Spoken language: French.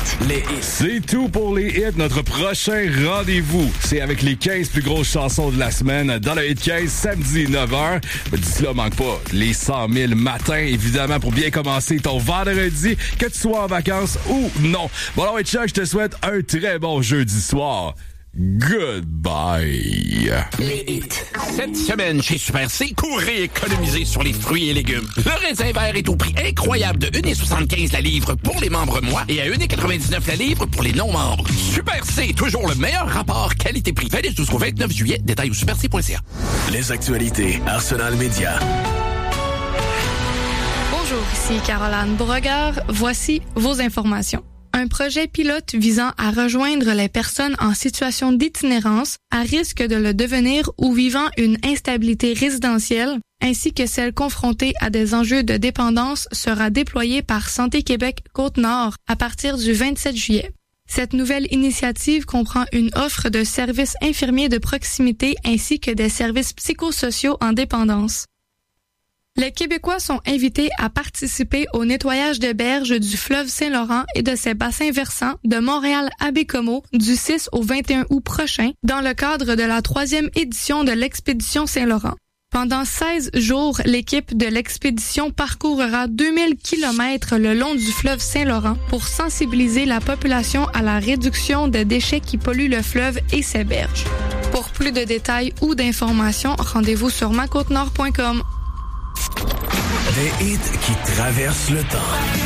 Les hits. C'est tout pour les hits. Notre prochain rendez-vous, c'est avec les 15 plus grosses chansons de la semaine dans le Hit 15, samedi 9h. D'ici là, manque pas les 100 000 matins, évidemment, pour bien commencer ton vendredi, que tu sois en vacances ou non. Bon, alors, Chuck, je te souhaite un très bon jeudi soir. Goodbye. Les hits. Cette semaine, chez Super C, courez économiser sur les fruits et légumes. Le raisin vert est au prix incroyable de 1,75 la livre pour les membres moi et à 1,99 la livre pour les non-membres. Super C, toujours le meilleur rapport qualité-prix. Valide jusqu'au 29 juillet. Détails au superc.ca. Les actualités Arsenal Média. Bonjour, ici Caroline Beauregard. Voici vos informations. Un projet pilote visant à rejoindre les personnes en situation d'itinérance à risque de le devenir ou vivant une instabilité résidentielle, ainsi que celles confrontées à des enjeux de dépendance sera déployé par Santé Québec Côte-Nord à partir du 27 juillet. Cette nouvelle initiative comprend une offre de services infirmiers de proximité ainsi que des services psychosociaux en dépendance. Les Québécois sont invités à participer au nettoyage de berges du fleuve Saint-Laurent et de ses bassins versants de Montréal à Baie-Comeau du 6 au 21 août prochain dans le cadre de la 3e édition de l'expédition Saint-Laurent. Pendant 16 jours, l'équipe de l'expédition parcourra 2000 kilomètres le long du fleuve Saint-Laurent pour sensibiliser la population à la réduction de déchets qui polluent le fleuve et ses berges. Pour plus de détails ou d'informations, rendez-vous sur macôtenord.com. Des hits qui traversent le temps.